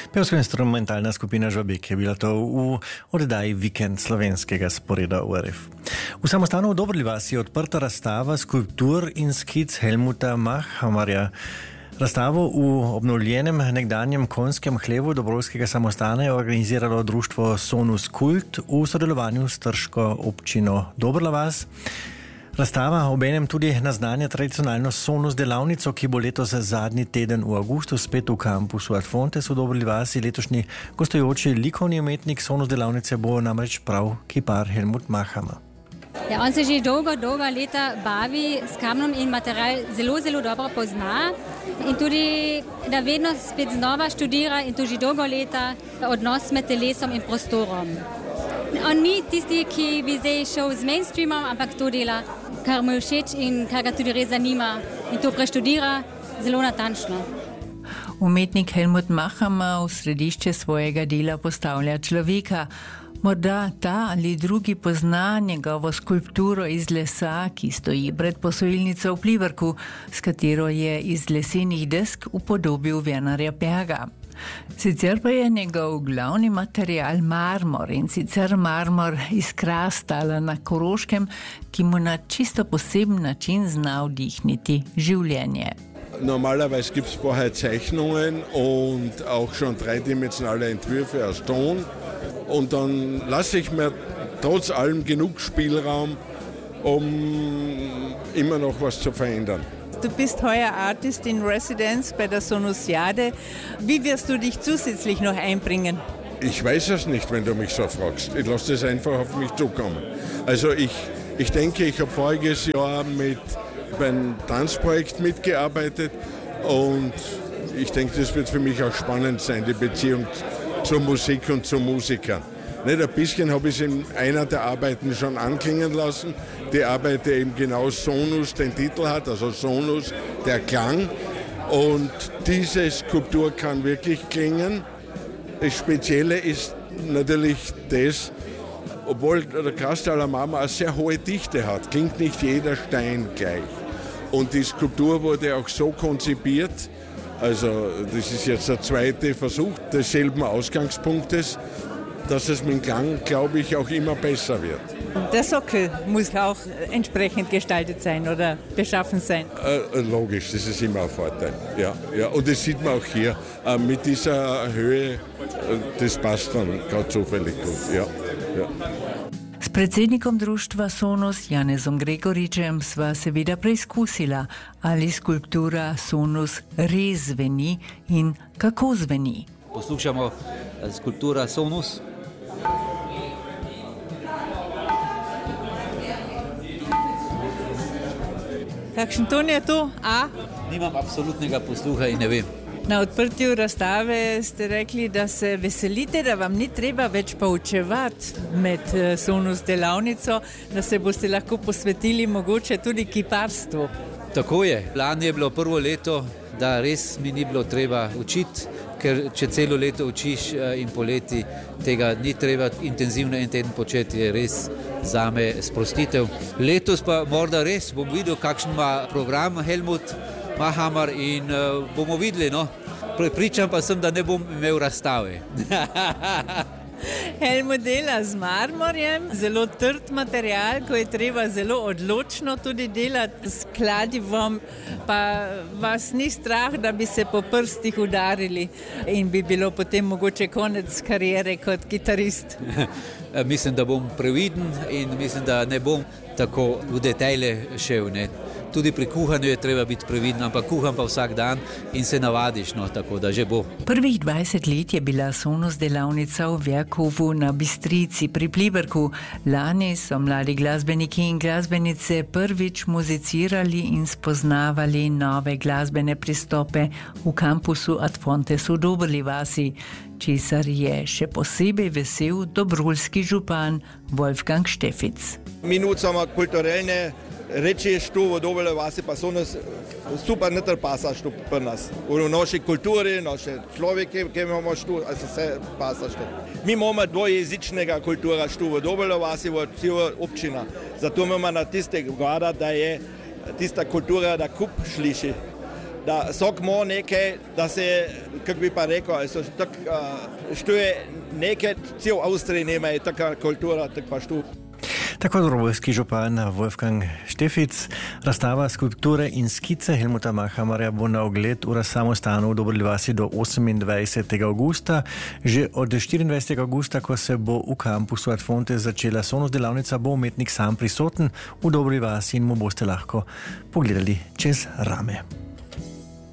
Pevsko-instrumentalna skupina Žabik je bila to v oddaji Vikend slovenskega sporeda URF. V samostanu v Dobrli vasi je odprta razstava skulptur in skic Helmuta Mahamarja. Razstavo v obnovljenem nekdanjem konjskem hlevu Dobrovolskega samostana je organiziralo društvo Sonus Kult v sodelovanju s trško občino Dobrla vas. Razstava obenem tudi naznanja tradicionalno Sonus delavnico, ki bo letos zadnji teden v avgustu spet v kampusu Ad Fontes v Dobrli vasi. Letošnji gostujoči likovni umetnik Sonus delavnice bo namreč prav kipar Helmut Mahamar. Ja, on se že dolga leta bavi s kamnom in material zelo dobro pozna in tudi, da vedno spet znova študira in to že dolgo leta odnos med telesom in prostorom. On ni tisti, ki bi zdaj šel z mainstreamom, ampak to dela, kar mu je všeč in kar ga tudi res zanima in to preštudira zelo natančno. Umetnik Helmut Mahamar v središče svojega dela postavlja človeka. Morda ta ali drugi pozna njegovo skulpturo iz lesa, ki stoji pred posojilnico v Pliberku, s katero je iz lesenih desk upodobil Wernarja Berga. Sicer pa je njegov glavni material marmor in sicer marmor iz Krastala na Koroškem, ki mu na čisto poseben način zna vdihniti življenje. Normalerweise gibt es vorher Zeichnungen und auch schon dreidimensionale Entwürfe aus Ton. Und dann lasse ich mir trotz allem genug Spielraum, um immer noch was zu verändern. Du bist heuer Artist in Residence bei der Sonusiade. Wie wirst du dich zusätzlich noch einbringen? Ich weiß es nicht, wenn du mich so fragst. Ich lasse das einfach auf mich zukommen. Also ich denke, ich habe voriges Jahr beim Tanzprojekt mitgearbeitet und ich denke, das wird für mich auch spannend sein, die Beziehung zur Musik und zu Musikern. Nicht ein bisschen habe ich es in einer der Arbeiten schon anklingen lassen. Die Arbeit, die eben genau Sonus den Titel hat, also Sonus, der Klang. Und diese Skulptur kann wirklich klingen. Das Spezielle ist natürlich das, obwohl der Krastaler Marmor eine sehr hohe Dichte hat, klingt nicht jeder Stein gleich. Und die Skulptur wurde auch so konzipiert, also das ist jetzt der zweite Versuch desselben Ausgangspunktes, dass es mit dem Klang, glaube ich, auch immer besser wird. Der Sockel muss auch entsprechend gestaltet sein oder beschaffen sein. Logisch, das ist immer ein Vorteil. Ja. Und das sieht man auch hier mit dieser Höhe, das passt dann gerade zufällig gut. Ja. S predsednikom društva Sonus Janezom Gregoričem sva seveda preizkusila, ali skulptura Sonus res zveni in kako zveni. Poslušamo skulptura Sonus. Kakšen ton je to? A? Nimam absolutnega posluha in ne vem. Na odprtju razstave ste rekli, da se veselite, da vam ni treba več poučevati med Sonus delavnico, da se boste lahko posvetili mogoče tudi kiparstvu. Tako je. Lani je bilo prvo leto, da res mi ni bilo treba učiti, ker če celo leto učiš in poleti tega ni treba intenzivno en teden početi, je res zame sprostitev. Letos pa morda res bom videl, kakšen ima program Helmut Mahamar in bomo videli, no. Prepričan pa sem, da ne bom imel razstave. Helmut dela z marmorjem, zelo trd material, ko je treba zelo odločno tudi delati s kladivom, pa vas ni strah, da bi se po prstih udarili in bi bilo potem mogoče konec kariere kot kitarist. Mislim, da bom previden in mislim, da ne bom tako v detajle šel, ne. Tudi pri kuhanju je treba biti previden, ampak kuham pa vsak dan in se navadiš, no, tako da že bo. Prvih 20 let je bila Sonus delavnica v Verkovu na Bistrici pri Pliberku. Lani so mladi glasbeniki in glasbenice prvič muzicirali in spoznavali nove glasbene pristope v kampusu Ad Fontes v Dobrli vasi, česar je še posebej vesel dobrulski župan Wolfgang Štefic. Mi nucamo kulturelne reči, što v Dobrli vasi pa so nas super neter pasa što pri nas. V naši kulturi, naše človeke, ki imamo što, also vse pasa što. Mi imamo dvojezičnega kultura što v Dobrli vasi, v celo občina. Zato imamo na tiste gledati, da je tista kultura, da kup sliši. da vsak ima nekaj, da se, kako bi pa rekel, što je nekaj, cel Avstriji nema je taka kultura, tak pa što. Tako drobojski župan Wolfgang Štefic, razstava skulpture in skice Helmuta Machamarja bo na ogled v samostanu v Dobri vasi do 28. augusta. Že od 24. augusta, ko se bo v kampusu Ad Fonte začela Sonus delavnica, bo umetnik sam prisoten v Dobri vasi in mu boste lahko pogledali čez rame.